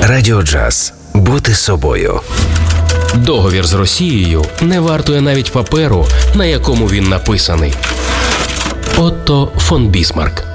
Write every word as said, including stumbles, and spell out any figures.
Радіо Джаз. Бути собою. Договір з Росією не вартує навіть паперу, на якому він написаний. Отто фон Бісмарк.